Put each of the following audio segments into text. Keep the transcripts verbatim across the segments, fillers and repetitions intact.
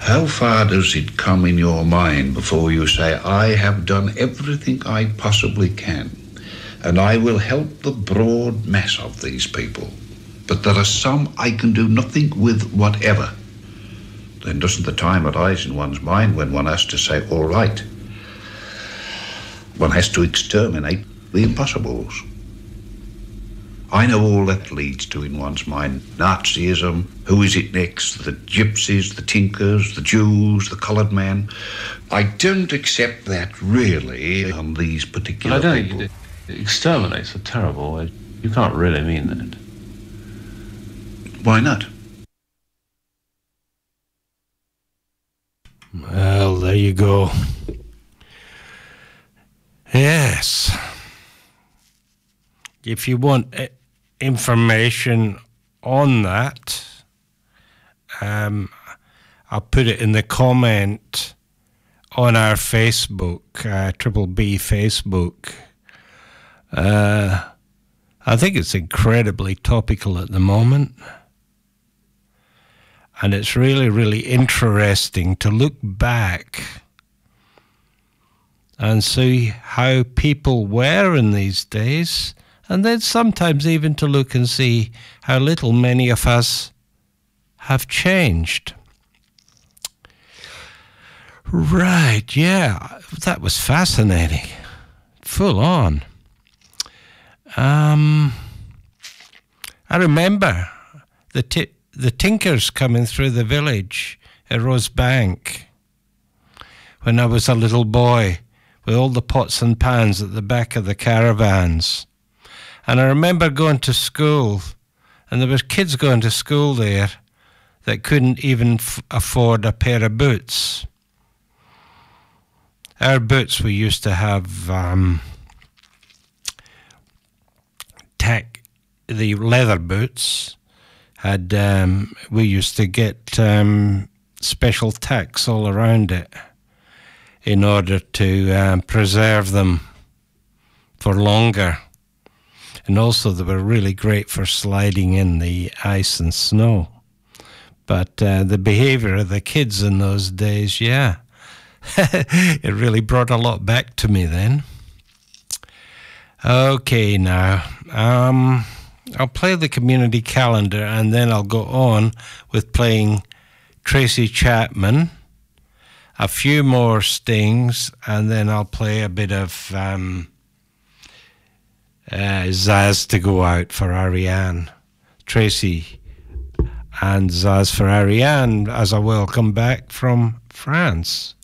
How far does it come in your mind before you say, I have done everything I possibly can, and I will help the broad mass of these people, but there are some I can do nothing with whatever? Then doesn't the time arise in one's mind when one has to say, all right, one has to exterminate the impossibles? I know all that leads to in one's mind. Nazism, who is it next? The gypsies, the tinkers, the Jews, the coloured man. I don't accept that really on these particular but I don't people. think it exterminates are terrible. You can't really mean that. Why not? Well, there you go. Yes. If you want information on that, um, I'll put it in the comment on our Facebook, uh, Triple B Facebook. Uh, I think it's incredibly topical at the moment. And it's really, really interesting to look back and see how people were in these days, and then sometimes even to look and see how little many of us have changed. Right, yeah, that was fascinating. Full on. Um, I remember the t- the tinkers coming through the village at Rosebank when I was a little boy, with all the pots and pans at the back of the caravans. And I remember going to school, and there were kids going to school there that couldn't even f- afford a pair of boots. Our boots, we used to have um, tack, the leather boots, had um, we used to get um, special tacks all around it in order to um, preserve them for longer. And also they were really great for sliding in the ice and snow. But uh, the behavior of the kids in those days, yeah, it really brought a lot back to me then. Okay, now, um, I'll play the community calendar and then I'll go on with playing Tracy Chapman, a few more Stings, and then I'll play a bit of um, uh, Zaz to Go Out for Ariane. Tracy and Zaz for Ariane as a welcome back from France.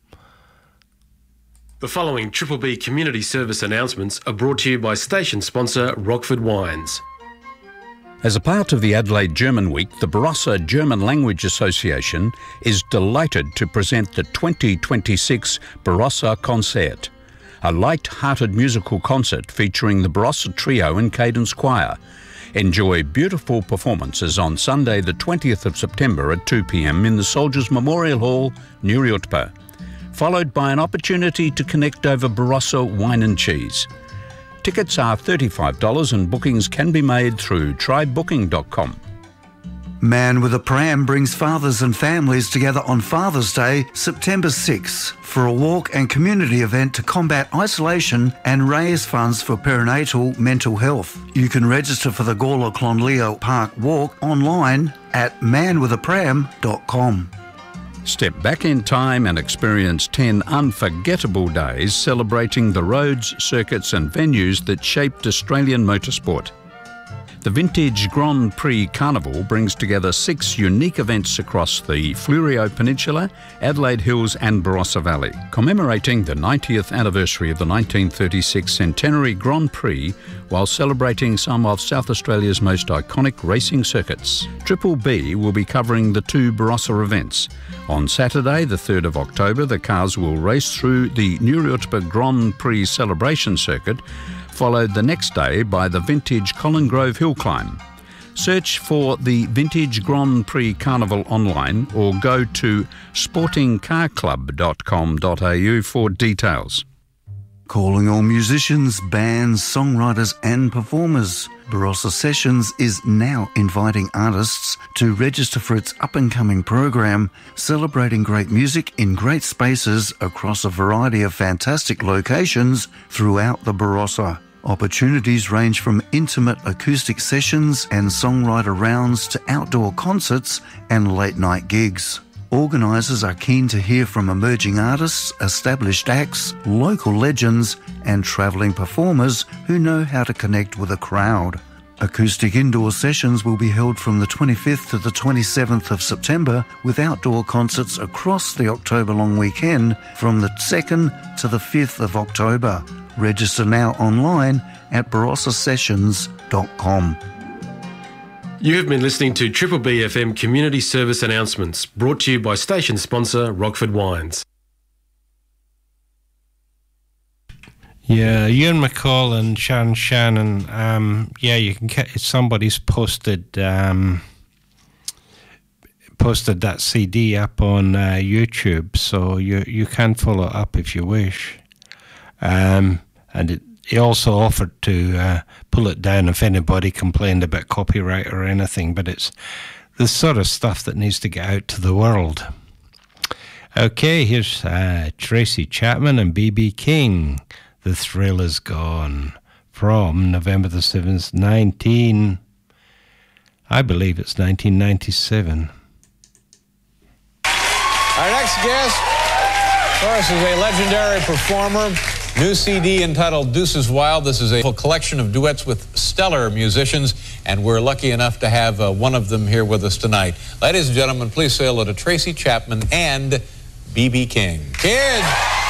The following Triple B community service announcements are brought to you by station sponsor Rockford Wines. As a part of the Adelaide German Week, the Barossa German Language Association is delighted to present the twenty twenty-six Barossa Concert, a light-hearted musical concert featuring the Barossa Trio and Cadence Choir. Enjoy beautiful performances on Sunday the twentieth of September at two p.m. in the Soldiers Memorial Hall, Nuriotpa, followed by an opportunity to connect over Barossa wine and cheese. Tickets are thirty-five dollars and bookings can be made through try booking dot com. Man with a Pram brings fathers and families together on Father's Day, September sixth, for a walk and community event to combat isolation and raise funds for perinatal mental health. You can register for the Gawler Clonleo Park Walk online at man with a pram dot com. Step back in time and experience ten unforgettable days celebrating the roads, circuits and venues that shaped Australian motorsport. The Vintage Grand Prix Carnival brings together six unique events across the Fleurieu Peninsula, Adelaide Hills and Barossa Valley, commemorating the ninetieth anniversary of the nineteen thirty-six Centenary Grand Prix while celebrating some of South Australia's most iconic racing circuits. Triple B will be covering the two Barossa events. On Saturday, the third of October, the cars will race through the Nuriotpa Grand Prix celebration circuit, followed the next day by the Vintage Colin Grove Hill Climb. Search for the Vintage Grand Prix Carnival online or go to sporting car club dot com dot a u for details. Calling all musicians, bands, songwriters and performers. Barossa Sessions is now inviting artists to register for its up-and-coming program, celebrating great music in great spaces across a variety of fantastic locations throughout the Barossa. Opportunities range from intimate acoustic sessions and songwriter rounds to outdoor concerts and late-night gigs. Organisers are keen to hear from emerging artists, established acts, local legends and travelling performers who know how to connect with a crowd. Acoustic indoor sessions will be held from the twenty-fifth to the twenty-seventh of September, with outdoor concerts across the October long weekend from the second to the fifth of October. Register now online at barossa sessions dot com. You have been listening to Triple B F M Community Service Announcements, brought to you by station sponsor Rockford Wines. Yeah, Ewan McCall and Sharon Shannon. Um, yeah, you can get somebody's posted um, posted that C D up on uh, YouTube, so you you can follow it up if you wish. Um, and it. He also offered to uh, pull it down if anybody complained about copyright or anything, but it's the sort of stuff that needs to get out to the world. Okay, here's uh, Tracy Chapman and B B King. The Thrill Is Gone, from November the seventh, nineteen, I believe it's nineteen ninety-seven. Our next guest, of course, is a legendary performer. New C D entitled Deuces Wild. This is a collection of duets with stellar musicians, and we're lucky enough to have uh, one of them here with us tonight. Ladies and gentlemen, please say hello to Tracy Chapman and B B King. Kids!